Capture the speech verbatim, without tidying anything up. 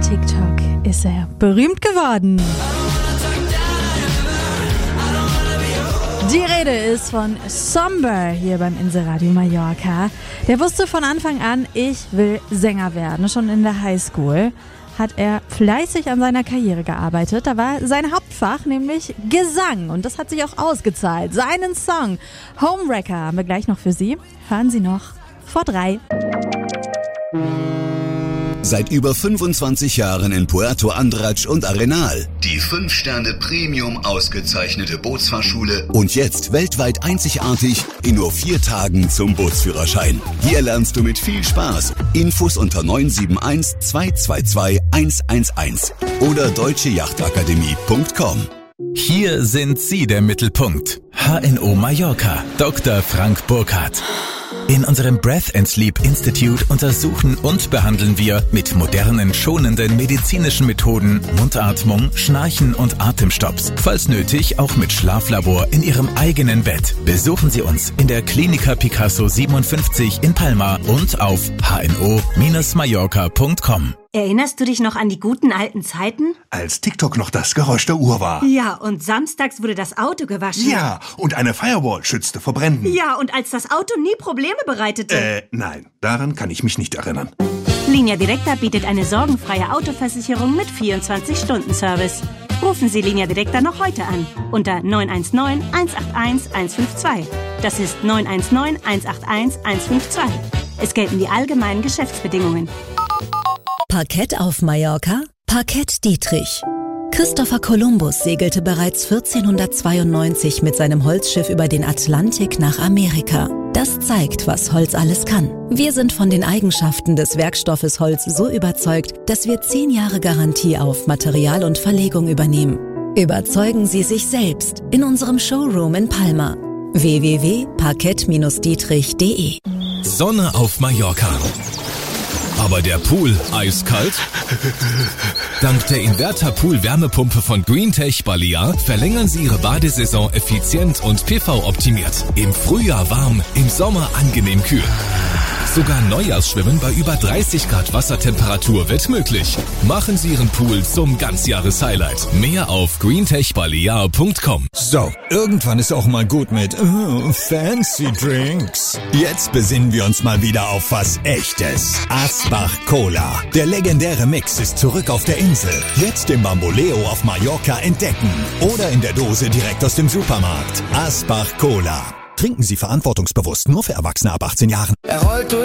TikTok ist er berühmt geworden. Die Rede ist von Somber hier beim Inselradio Mallorca. Der wusste von Anfang an, ich will Sänger werden. Schon in der Highschool hat er fleißig an seiner Karriere gearbeitet. Da war sein Hauptfach nämlich Gesang und das hat sich auch ausgezahlt. Seinen Song Homewrecker haben wir gleich noch für Sie. Hören Sie noch vor drei. Seit über fünfundzwanzig Jahren in Puerto Andratx und Arenal. Die fünf Sterne Premium ausgezeichnete Bootsfahrschule. Und jetzt weltweit einzigartig in nur vier Tagen zum Bootsführerschein. Hier lernst du mit viel Spaß. Infos unter neun sieben eins, zwei zwei zwei, eins eins eins oder deutsche yachtakademie punkt com. Hier sind Sie der Mittelpunkt. H N O Mallorca, Doktor Frank Burkhardt. In unserem Breath and Sleep Institute untersuchen und behandeln wir mit modernen, schonenden medizinischen Methoden Mundatmung, Schnarchen und Atemstopps. Falls nötig, auch mit Schlaflabor in Ihrem eigenen Bett. Besuchen Sie uns in der Klinika Picasso siebenundfünfzig in Palma und auf h n o mallorca punkt com. Erinnerst du dich noch an die guten alten Zeiten? Als TikTok noch das Geräusch der Uhr war. Ja, und samstags wurde das Auto gewaschen. Ja, und eine Firewall schützte vor Bränden. Ja, und als das Auto nie Probleme bereitete. Äh, nein, daran kann ich mich nicht erinnern. Linea Directa bietet eine sorgenfreie Autoversicherung mit vierundzwanzig Stunden Service. Rufen Sie Linea Directa noch heute an unter neun eins neun, eins acht eins, eins fünf zwei. Das ist neun eins neun, eins acht eins, eins fünf zwei. Es gelten die allgemeinen Geschäftsbedingungen. Parkett auf Mallorca? Parkett Dietrich. Christopher Columbus segelte bereits vierzehnhundertzweiundneunzig mit seinem Holzschiff über den Atlantik nach Amerika. Das zeigt, was Holz alles kann. Wir sind von den Eigenschaften des Werkstoffes Holz so überzeugt, dass wir zehn Jahre Garantie auf Material und Verlegung übernehmen. Überzeugen Sie sich selbst in unserem Showroom in Palma. w w w punkt parkett dietrich punkt d e. Sonne auf Mallorca. Aber der Pool eiskalt? Dank der Inverter-Pool-Wärmepumpe von Greentech Balear verlängern Sie Ihre Badesaison effizient und P V-optimiert. Im Frühjahr warm, im Sommer angenehm kühl. Sogar Neujahrsschwimmen bei über dreißig Grad Wassertemperatur wird möglich. Machen Sie Ihren Pool zum Ganzjahres-Highlight. Mehr auf greentech balear punkt com. So, irgendwann ist auch mal gut mit oh, fancy Drinks. Jetzt besinnen wir uns mal wieder auf was Echtes. Asbach Cola. Der legendäre Mix ist zurück auf der Insel. Jetzt im Bamboleo auf Mallorca entdecken. Oder in der Dose direkt aus dem Supermarkt. Asbach Cola. Trinken Sie verantwortungsbewusst, nur für Erwachsene ab achtzehn Jahren. Er rollt durch